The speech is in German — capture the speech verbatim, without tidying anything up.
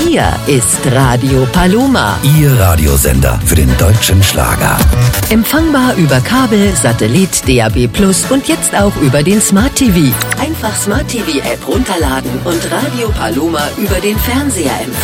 Hier ist Radio Paloma. Ihr Radiosender für den deutschen Schlager. Empfangbar über Kabel, Satellit, D A B Plus und jetzt auch über den Smart T V. Einfach Smart T V App runterladen und Radio Paloma über den Fernseher empfangen.